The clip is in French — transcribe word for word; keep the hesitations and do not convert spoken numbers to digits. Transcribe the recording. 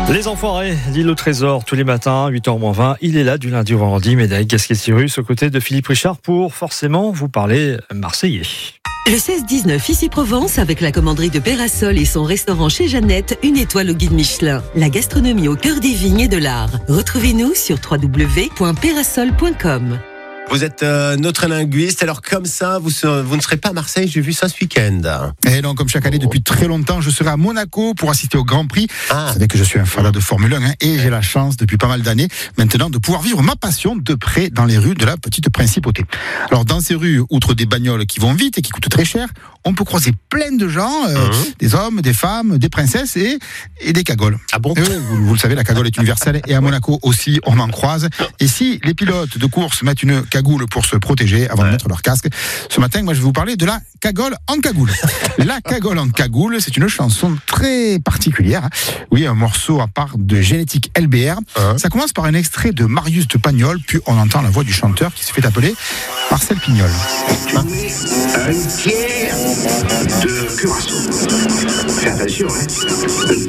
Les Enfoirés, l'île au trésor, tous les matins, huit heures moins vingt. Il est là du lundi au vendredi, Médaille Gasquet-Cyrus, aux côtés de Philippe Richard pour forcément vous parler marseillais. Le seize dix-neuf, ici Provence, avec la commanderie de Pérasol et son restaurant chez Jeannette, une étoile au guide Michelin. La gastronomie au cœur des vignes et de l'art. Retrouvez-nous sur w w w point pérasol point com. Vous êtes euh, notre linguiste, alors comme ça, vous, vous ne serez pas à Marseille, j'ai vu ça ce week-end. Et donc, comme chaque année, depuis très longtemps, je serai à Monaco pour assister au Grand Prix. Ah. Vous savez que je suis un fan de Formule un hein, et j'ai la chance, depuis pas mal d'années, maintenant, de pouvoir vivre ma passion de près dans les rues de la petite principauté. Alors, dans ces rues, outre des bagnoles qui vont vite et qui coûtent très cher, on peut croiser plein de gens, euh, mmh. des hommes, des femmes, des princesses et, et des cagoles. Ah bon? Et oui, vous, vous le savez, la cagole est universelle et à Monaco aussi, on en croise. Et si les pilotes de course mettent une cagoule pour se protéger avant ouais. de mettre leur casque, ce matin, moi, je vais vous parler de la cagole en cagoule. La cagole en cagoule, c'est une chanson très particulière. Oui, un morceau à part de Génétique L B R. Mmh. Ça commence par un extrait de Marius de Pagnol, puis on entend la voix du chanteur qui se fait appeler Marcel Pignol. Un tiers de curaçao. Fais attention, hein. Un